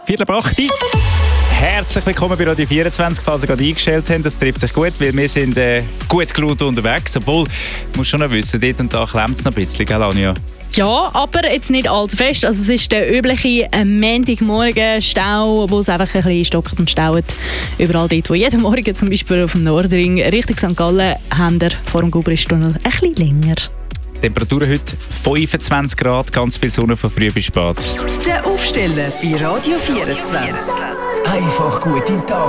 7:08. Herzlich willkommen bei Radio 24, falls ihr gerade eingestellt habt. Das trifft sich gut, weil wir sind gut gelaunt unterwegs. Obwohl, du musst schon noch wissen, dort und da klemmt es noch ein bisschen, gell, Anja? Ja, aber jetzt nicht allzu fest. Also es ist der übliche Montagmorgen-Stau, wo es einfach ein bisschen stockt und staut. Überall dort, wo jeden Morgen zum Beispiel auf dem Nordring Richtung St. Gallen haben wir vor dem Gubristunnel ein bisschen länger. Temperatur heute 25 Grad, ganz viel Sonne von früh bis spät. Der Aufsteller bei Radio 24. Einfach gut in den Tag